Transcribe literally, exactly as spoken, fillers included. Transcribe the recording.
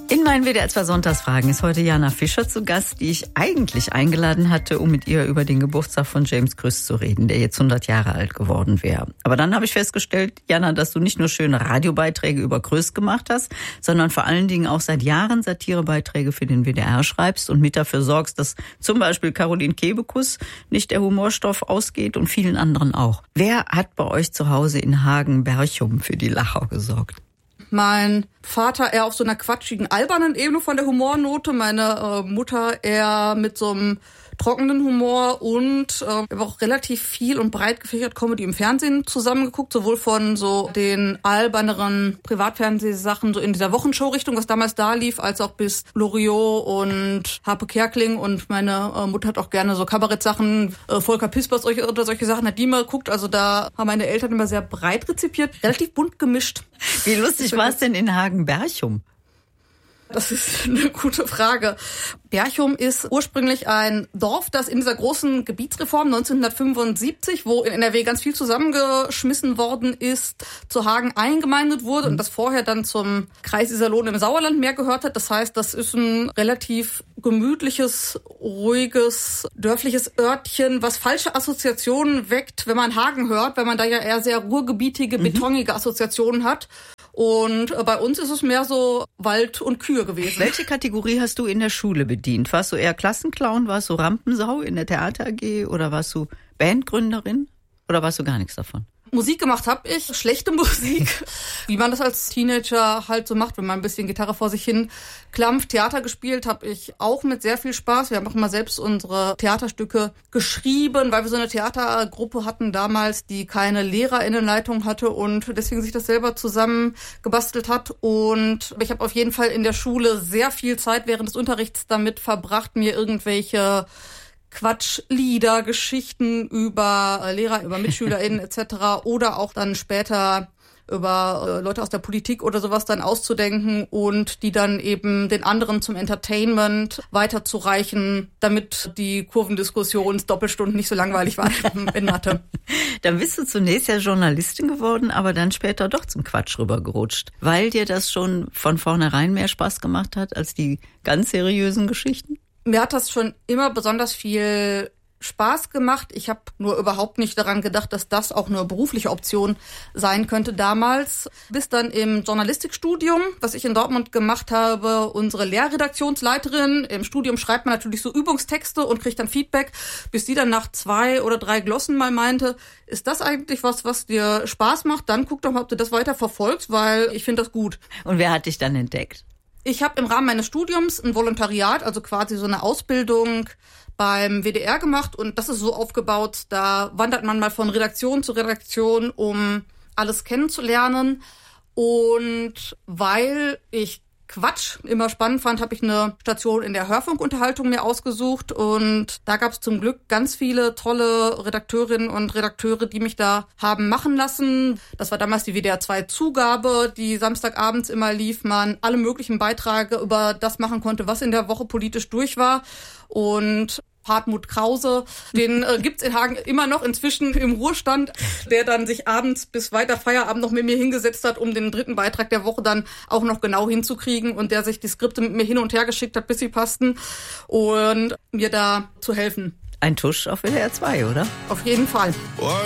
In meinen W D R zwei Sonntagsfragen ist heute Jana Fischer zu Gast, die ich eigentlich eingeladen hatte, um mit ihr über den Geburtstag von James Krüss zu reden, der jetzt hundert Jahre alt geworden wäre. Aber dann habe ich festgestellt, Jana, dass du nicht nur schöne Radiobeiträge über Krüss gemacht hast, sondern vor allen Dingen auch seit Jahren Satirebeiträge für den W D R schreibst und mit dafür sorgst, dass zum Beispiel Caroline Kebekus nicht der Humorstoff ausgeht und vielen anderen auch. Wer hat bei euch zu Hause in Hagen-Berchum für die Lacher gesorgt? Mein Vater eher auf so einer quatschigen, albernen Ebene von der Humornote, meine äh, Mutter eher mit so einem trockenen Humor und äh, habe auch relativ viel und breit gefächert Comedy im Fernsehen zusammengeguckt, sowohl von so den alberneren Privatfernsehsachen so in dieser Wochenshow-Richtung, was damals da lief, als auch bis Loriot und Harpe Kerkeling, und meine äh, Mutter hat auch gerne so Kabarettsachen, äh, Volker Pispers oder solche Sachen hat die immer geguckt, also da haben meine Eltern immer sehr breit rezipiert, relativ bunt gemischt. Wie lustig war es denn in Hagen-Berchum? Das ist eine gute Frage. Berchum ist ursprünglich ein Dorf, das in dieser großen Gebietsreform neunzehnhundertfünfundsiebzig, wo in N R W ganz viel zusammengeschmissen worden ist, zu Hagen eingemeindet wurde und das vorher dann zum Kreis Iserlohn im Sauerland mehr gehört hat. Das heißt, das ist ein relativ gemütliches, ruhiges, dörfliches Örtchen, was falsche Assoziationen weckt, wenn man Hagen hört, weil man da ja eher sehr ruhrgebietige, betonige Assoziationen hat. Und bei uns ist es mehr so Wald und Kühe gewesen. Welche Kategorie hast du in der Schule bedient? Warst du eher Klassenclown, warst du Rampensau in der Theater A G oder warst du Bandgründerin oder warst du gar nichts davon? Musik gemacht habe ich, schlechte Musik, wie man das als Teenager halt so macht, wenn man ein bisschen Gitarre vor sich hin klampft. Theater gespielt habe ich auch mit sehr viel Spaß. Wir haben auch mal selbst unsere Theaterstücke geschrieben, weil wir so eine Theatergruppe hatten damals, die keine Lehrerinnenleitung hatte und deswegen sich das selber zusammengebastelt hat. Und ich habe auf jeden Fall in der Schule sehr viel Zeit während des Unterrichts damit verbracht, mir irgendwelche Quatschlieder, Geschichten über äh, Lehrer, über MitschülerInnen et cetera oder auch dann später über äh, Leute aus der Politik oder sowas dann auszudenken und die dann eben den anderen zum Entertainment weiterzureichen, damit die Kurvendiskussions-Doppelstunden nicht so langweilig waren in Mathe. Dann bist du zunächst ja Journalistin geworden, aber dann später doch zum Quatsch rübergerutscht, weil dir das schon von vornherein mehr Spaß gemacht hat als die ganz seriösen Geschichten? Mir hat das schon immer besonders viel Spaß gemacht. Ich habe nur überhaupt nicht daran gedacht, dass das auch eine berufliche Option sein könnte damals. Bis dann im Journalistikstudium, was ich in Dortmund gemacht habe, unsere Lehrredaktionsleiterin, im Studium schreibt man natürlich so Übungstexte und kriegt dann Feedback, bis sie dann nach zwei oder drei Glossen mal meinte, ist das eigentlich was, was dir Spaß macht? Dann guck doch mal, ob du das weiter verfolgst, weil ich finde das gut. Und wer hat dich dann entdeckt? Ich habe im Rahmen meines Studiums ein Volontariat, also quasi so eine Ausbildung beim W D R gemacht und das ist so aufgebaut, da wandert man mal von Redaktion zu Redaktion, um alles kennenzulernen. Und weil ich Quatsch immer spannend fand, habe ich eine Station in der Hörfunkunterhaltung mir ausgesucht und da gab es zum Glück ganz viele tolle Redakteurinnen und Redakteure, die mich da haben machen lassen. Das war damals die W D R zwei Zugabe, die samstagabends immer lief, man alle möglichen Beiträge über das machen konnte, was in der Woche politisch durch war. Und Hartmut Krause, den äh, gibt's in Hagen immer noch inzwischen im Ruhestand, der dann sich abends bis weiter Feierabend noch mit mir hingesetzt hat, um den dritten Beitrag der Woche dann auch noch genau hinzukriegen und der sich die Skripte mit mir hin und her geschickt hat, bis sie passten und mir da zu helfen. Ein Tusch auf W D R zwei, oder? Auf jeden Fall.